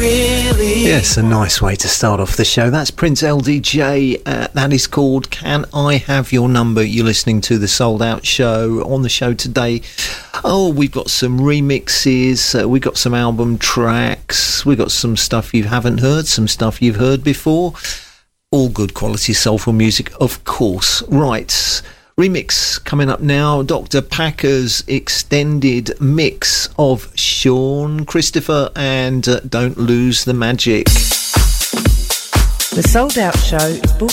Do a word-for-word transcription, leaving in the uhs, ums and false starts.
really. Yes, a nice way to start off the show. That's Prince L D J. Uh, that is called Can I Have Your Number? You're listening to the Sold Out Show. On the show today, oh, we've got some remixes, uh, we've got some album tracks, we've got some stuff you haven't heard, some stuff you've heard before. All good quality soulful music, of course. Right. Remix coming up now, Doctor Packer's extended mix of Sean Christopher and uh, Don't Lose the Magic. The Sold Out Show is brought